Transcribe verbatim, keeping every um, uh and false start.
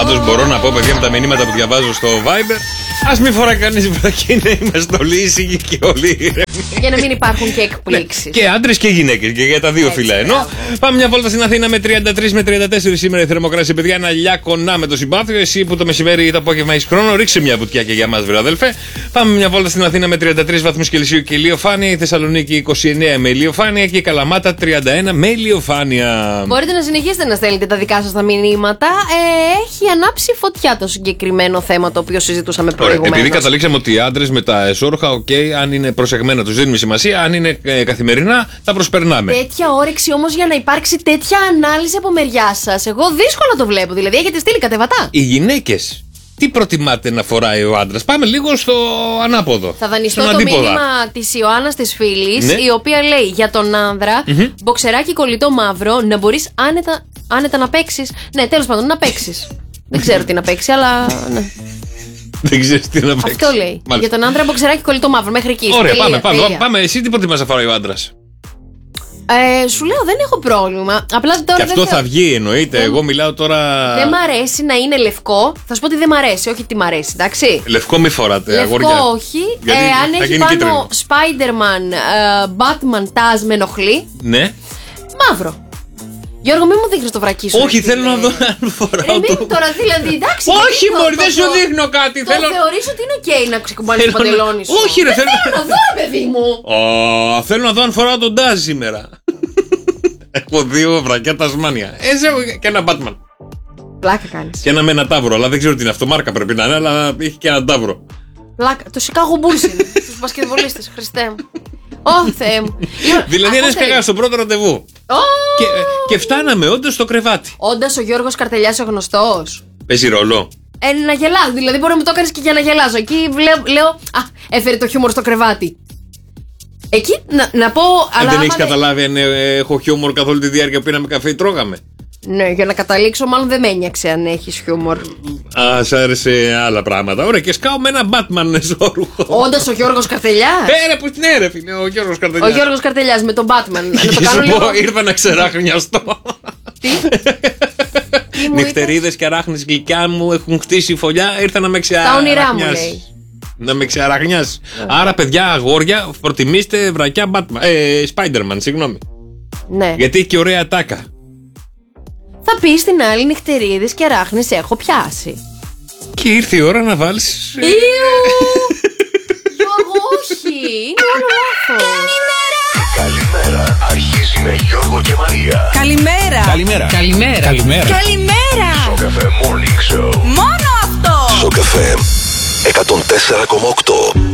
Πάντως μπορώ να πω, παιδιά, με τα μηνύματα που διαβάζω στο Viber, ας μην φοράει κανείς βρακή, να είμαστε όλοι ήσυχοι και όλοι ήρεμοι. Για να μην υπάρχουν και εκπλήξεις. Και άντρες και γυναίκες, και για τα δύο φύλλα ενώ. Πάμε μια βόλτα στην Αθήνα με τριάντα τρία με τριάντα τέσσερα σήμερα η θερμοκρασία, παιδιά. Ένα λιάκονα με το συμπάθειο. Εσύ που το μεσημέρι ή το απόγευμα έχεις χρόνο, ρίξε μια βουτιά και για μας, βρε αδελφέ. Πάμε μια βόλτα στην Αθήνα με τριάντα τρεις βαθμούς Κελσίου και ηλιοφάνεια. Η Θεσσαλονίκη είκοσι εννέα με ηλιοφάνεια και η Καλαμάτα τριάντα ένα με ηλιοφάνεια. Μπορείτε να συνεχίσετε να στέλνετε τα δικά σας τα μηνύματα. Ε, έχει ανάψει φωτιά το συγκεκριμένο θέμα το οποίο συζητούσαμε προηγουμένως. Επειδή καταλήξαμε ότι οι άντρες με τα εσώρουχα, οκ, okay, αν είναι προσεγμένα, τους δίνουμε σημασία. Αν είναι ε, καθημερινά, τα προσπερνάμε. Τέτοια όρεξη όμως για να υπάρξει τέτοια ανάλυση από μεριά σας, εγώ δύσκολα το βλέπω. Δηλαδή, έχετε στείλει κατεβατά. Οι γυναίκες, τι προτιμάτε να φοράει ο άντρας? Πάμε λίγο στο ανάποδο. Θα δανειστώ το αντίποδα. Μήνυμα της Ιωάννας της φίλης, ναι. Η οποία λέει για τον άνδρα, mm-hmm. μποξεράκι κολλητό μαύρο, να μπορείς άνετα, άνετα να παίξεις. Ναι, τέλος πάντων, να παίξεις. Δεν ξέρω τι να παίξει, αλλά ναι. Δεν ξέρεις τι να παίξει. Αυτό λέει. Μάλιστα. Για τον άντρα μποξεράκι κολλητό μαύρο, μέχρι εκεί. Ωραία, τελεία, πάμε, πάμε, πάμε, πάμε. Εσύ τι προτιμάς να φοράει ο άντρας? Ε, σου λέω δεν έχω πρόβλημα. Απλά τώρα και αυτό δεν θα βγει εννοείται. Δεν... Εγώ μιλάω τώρα. Δεν μ' αρέσει να είναι λευκό. Θα σου πω ότι δεν μ' αρέσει, όχι τι μ' αρέσει, εντάξει. Λευκό μη φοράτε, λευκό αγόρια. Λευκό όχι. Ε, αν έχει πάνω κίτρινο. Spider-Man, uh, Batman, Taz με ενοχλεί. Ναι. Μαύρο. Γιώργο, μην μου δείχνεις το βρακί σου. Όχι, θέλω να δω αν φοράω. Ε, μην τώρα δηλαδή, εντάξει. Όχι, μωρή, δεν σου δείχνω κάτι. Το θεωρείς ότι είναι οκ να ξεκουμπάνεις το παντελόνι σου? Όχι, ρε, θέλω να δω, παιδί μου. Θέλω να δω αν φοράω τον Taz σήμερα. Έχω δύο βρακιά Τασμάνια. Έτσι έχω και ένα Batman. Πλάκα κάνεις. Και ένα με ένα ταύρο, αλλά δεν ξέρω τι είναι αυτό. Μάρκα πρέπει να είναι, αλλά έχει και ένα ταύρο. Πλάκα. Το Chicago Bulls είναι. Στους μπασκετβολίστες, Χριστέ μου. Ω, Θεέ μου. Δηλαδή δεν έφυγα στο πρώτο ραντεβού. Και, και φτάναμε όντως στο κρεβάτι. Όντως ο Γιώργος Καρτελιάς ο γνωστός. Παίζει ρόλο. Ε, να γελάς. Δηλαδή μπορεί να μου το έκανες και για να γελάσω. Εκεί λέω, λέω α, έφερε το χιούμορ στο κρεβάτι. Εκεί να, να πω. Αν δεν έχεις καταλάβει αν έχω χιούμορ καθ' όλη τη διάρκεια που πίναμε καφέ ή τρώγαμε. Ναι, για να καταλήξω, μάλλον δεν με ένιαξε αν έχεις χιούμορ. Α, σ' άρεσε άλλα πράγματα. Ωραία, και σκάω με ένα Batman εσώρουχο. Όντως ο Γιώργος Καρτελιάς. Ε, ρε, που ναι, ρε, φίλε, ο Γιώργος Καρτελιάς. Ο Γιώργος Καρτελιάς με τον Batman. Να το κάνω λίγο. Ήρθα να ξεράχνιαστώ. Τι? Νυχτερίδες και αράχνες γλυκιά μου έχουν χτίσει φωλιά. Ήρθα να με ξεραχνιάσει. Τα όνειρά μου λέει. Να με ξεραχνιάσει. Άρα, παιδιά, αγόρια, προτιμήστε βρακιά Batman. Ε, Spider-Man, συγγνώμη. Ναι. Γιατί έχει και ωραία τάκα. Θα πει στην άλλη νυχτερίδες και αράχνες έχω πιάσει. Και ήρθε η ώρα να βάλεις. Ιου! Γιώργο, όχι! Είναι όλο λάθος. Καλημέρα, αρχίζει με Γιώργο και Μαρία. Καλημέρα. Καλημέρα. Καλημέρα. Καλημέρα. Καλημέρα. Στο καφέ Morning Show. Μόνο αυτό. Στο καφέ εκατόν τέσσερα κόμμα οκτώ.